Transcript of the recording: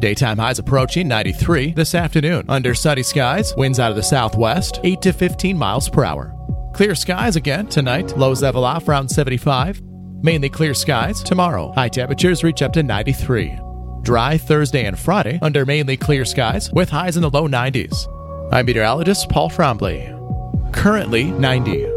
Daytime highs approaching 93 this afternoon. Under sunny skies, winds out of the southwest, 8 to 15 miles per hour. Clear skies again tonight, lows level off around 75. Mainly clear skies tomorrow. High temperatures reach up to 93. Dry Thursday and Friday under mainly clear skies with highs in the low 90s. I'm meteorologist Paul Trombley. Currently 90.